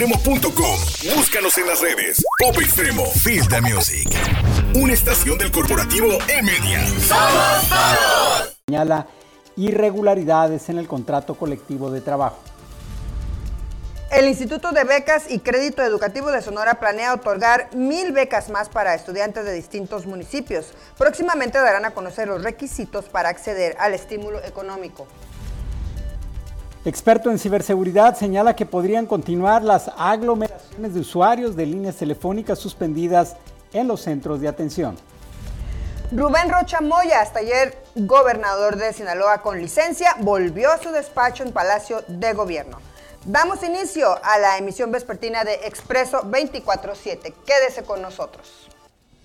Extremo.com. Búscanos en las redes. Pop Extremo. Feel the Music. Una estación del corporativo E-Media. ¡Somos todos! Señala irregularidades en el contrato colectivo de trabajo. El Instituto de Becas y Crédito Educativo de Sonora planea otorgar 1,000 becas más para estudiantes de distintos municipios. Próximamente darán a conocer los requisitos para acceder al estímulo económico. Experto en ciberseguridad señala que podrían continuar las aglomeraciones de usuarios de líneas telefónicas suspendidas en los centros de atención. Rubén Rocha Moya, hasta ayer gobernador de Sinaloa con licencia, volvió a su despacho en Palacio de Gobierno. Damos inicio a la emisión vespertina de Expreso 24/7. Quédese con nosotros.